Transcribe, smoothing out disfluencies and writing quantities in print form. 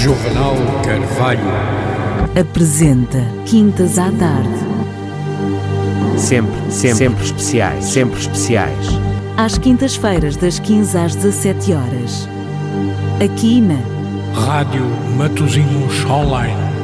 Juvenal Carvalho apresenta Quintas à Tarde. Sempre especiais. Às quintas-feiras, das 15 às 17 horas. Aqui na Rádio Matosinhos Online.